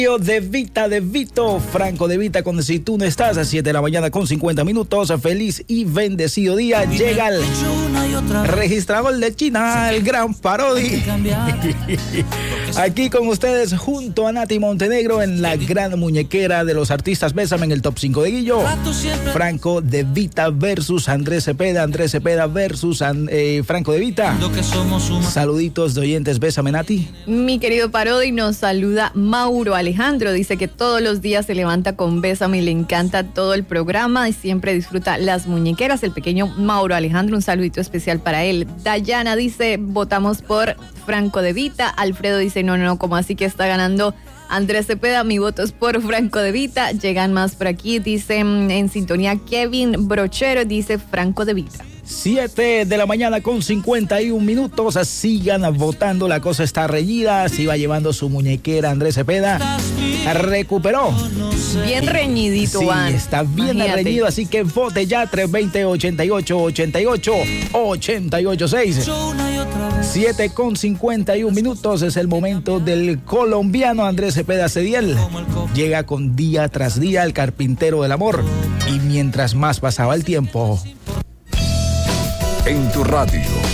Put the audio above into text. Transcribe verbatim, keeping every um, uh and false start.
De Vita, de Vito, Franco de Vita con Si tú no estás, a siete de la mañana con cincuenta minutos. Feliz y bendecido día. Llega el registrador de China, el gran Parodi. Aquí con ustedes junto a Nati Montenegro en la gran muñequera de los artistas Bésame en el top cinco de Guillo. Franco de Vita versus Andrés Cepeda. Andrés Cepeda versus eh, Franco de Vita. Saluditos de oyentes. Bésame, Nati. Mi querido Parodi, nos saluda Mauro Alejandro. Dice que todos los días se levanta con Bésame y le encanta todo el programa y siempre disfruta las muñequeras. El pequeño Mauro Alejandro, un saludito especial para él. Dayana dice, votamos por Franco de Vita. Alfredo dice, no, no, no, como así que está ganando Andrés Cepeda? Mi voto es por Franco de Vita. Llegan más por aquí, dicen en sintonía Kevin Brochero, dice Franco de Vita. siete de la mañana con cincuenta y un minutos. Sigan votando, la cosa está reñida. Se iba llevando su muñequera Andrés Cepeda. Recuperó. Bien reñidito, sí, Van. Está bien Imagínate. reñido, así que vote ya. Tres veinte, ochenta y ocho, ochenta y ocho, ochenta y ocho, seis. siete con cincuenta y un minutos. Es el momento del colombiano Andrés Cepeda Cediel. Llega con Día tras Día, el carpintero del amor. Y mientras más pasaba el tiempo, en tu radio